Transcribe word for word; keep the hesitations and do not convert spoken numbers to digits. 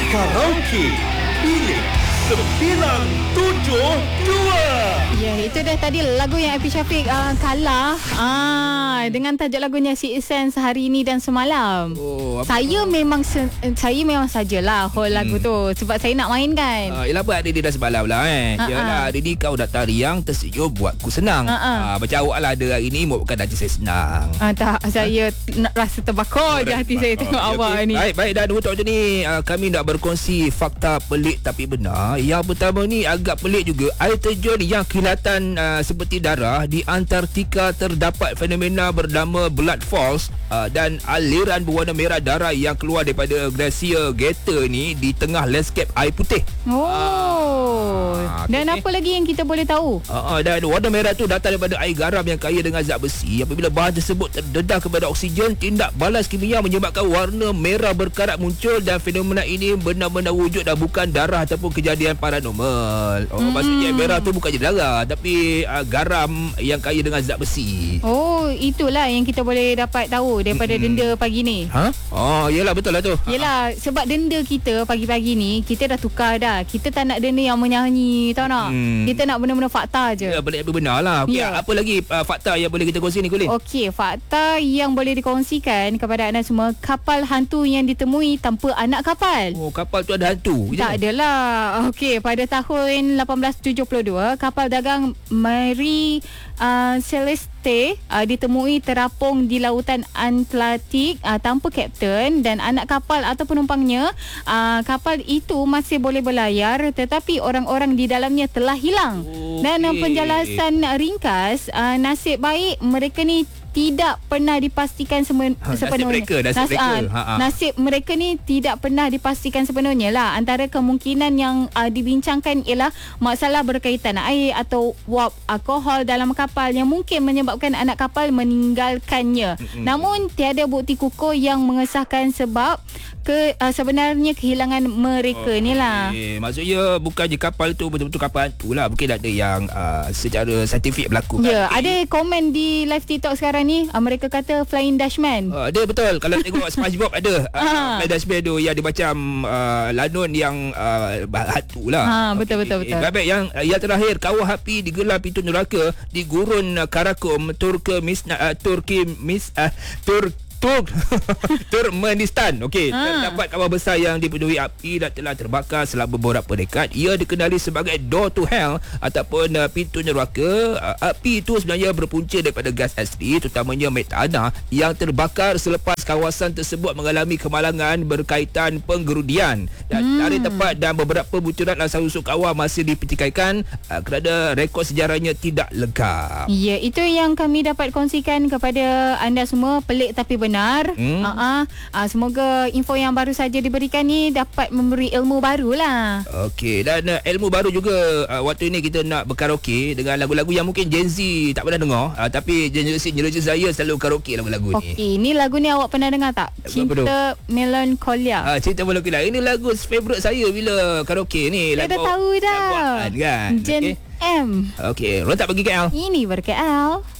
Karaoke Bilik sembilan tujuh dua. Ya, itu dah tadi lagu yang Happy Syafiq uh, kalah ah, dengan tajuk lagunya Si Essence Hari Ini dan Semalam. Oh, saya memang se- saya memang sajalah hold hmm. lagu tu sebab saya nak main kan. Uh, yelah buat hari ni dah semalam lah eh. Uh-uh. Yalah hari ni kau datang riang tersenyum buatku senang. Uh-uh. Uh, macam awak lah ada hari ni bukan hati saya senang. Uh, tak, saya nak rasa terbakar je hati saya tengok okay, awak okay. ni. Baik, baik dan untuk macam ni uh, kami nak berkongsi fakta pelik tapi benar. Yang pertama ni agak pelik juga. Air terjun yang kelihatan uh, seperti darah di Antartika terdapat fenomena bernama Blood Falls uh, dan aliran berwarna merah darah yang keluar daripada glasier Gator ni di tengah landscape air putih. Oh. Ah, dan okay. apa lagi yang kita boleh tahu? Uh, uh, dan warna merah tu datang daripada air garam yang kaya dengan zat besi. Apabila bahan tersebut terdedah kepada oksigen, tindak balas kimia menyebabkan warna merah berkarat muncul dan fenomena ini benar-benar wujud dan bukan darah ataupun kejadian paranormal. Oh, hmm. Maksudnya merah tu bukan je darah tapi uh, garam yang kaya dengan zat besi. Oh, itulah yang kita boleh dapat tahu daripada hmm. denda pagi ni. Ha? Oh, yelah betul lah tu. Yelah, sebab denda kita pagi-pagi ni kita dah tukar dah. Kita tak nak denda yang menyanyi, tahu tak? Hmm. Kita nak benda-benda fakta je. Ya, benda benar lah. Okay, ya. Apa lagi uh, fakta yang boleh kita kongsi ni, Colin? Okey, fakta yang boleh dikongsikan kepada anda semua, kapal hantu yang ditemui tanpa anak kapal. Oh, kapal tu ada hantu? Tak adalah. Okey, pada tahun lapan belas tujuh puluh dua, kapal dagang Marie uh, Celeste uh, ditemui terapung di lautan Atlantik uh, tanpa kapten dan anak kapal atau penumpangnya. Uh, kapal itu masih boleh berlayar tetapi orang-orang di dalamnya telah hilang. Okay. Dan uh, penjelasan ringkas, uh, nasib baik mereka ni tidak pernah dipastikan semen, ha, sepenuhnya. Nasib mereka, nasib Nas, mereka. Uh, Ha, ha. Nasib mereka ni tidak pernah dipastikan sepenuhnya lah. Antara kemungkinan yang uh, dibincangkan ialah masalah berkaitan air atau wap alkohol dalam kapal yang mungkin menyebabkan anak kapal meninggalkannya. Mm-hmm. Namun tiada bukti kukuh yang mengesahkan sebab ke uh, sebenarnya kehilangan mereka oh, ni lah. Okay. Maksudnya bukan je kapal tu betul-betul kapal tu lah. Mungkin ada yang uh, secara saintifik berlaku. Ya, kan? ada komen di live TikTok sekarang ni, uh, mereka kata Flying Dutchman. Uh, ada betul. Kalau tengok SpongeBob ada uh, Flying Dutchman tu yang dia macam uh, lanun yang uh, hantu lah. Ha, betul okay. betul betul. Baik, yang uh, yang terakhir, kawah api digelar pintu neraka di gurun uh, Karakum, Turkmenistan, uh, Turki mis uh, Tur Tur Turkmenistan. Okey, ha. Terdapat kawah besar yang dipenuhi api dan telah terbakar selama beberapa dekad. Ia dikenali sebagai door to hell ataupun uh, pintu neraka. Uh, api itu sebenarnya berpunca daripada gas asli, terutamanya metana yang terbakar selepas kawasan tersebut mengalami kemalangan berkaitan penggerudian. Dan hmm. tarikh tepat dan beberapa butiran asal usul kawah masih dipertikaikan uh, kerana rekod sejarahnya tidak lengkap. Ya, itu yang kami dapat kongsikan kepada anda semua. Pelik tapi benar. Benar. Hmm. Uh-uh. Uh, semoga info yang baru saja diberikan ni dapat memberi ilmu barulah. Okey, dan uh, ilmu baru juga uh, waktu ini kita nak berkaraoke dengan lagu-lagu yang mungkin Gen Z tak pernah dengar, uh, tapi generasi-generasi saya selalu karaoke lagu-lagu ni. Okey, ni lagu ni awak pernah dengar tak? Cinta Melancholia. Ah, uh, Cinta Melancholia. Ini lagu favourite saya bila karaoke ni. Saya dah tahu dah. Lagu kan. Gen okay. M. Okey, rotak pergi K L. Ini ber K L.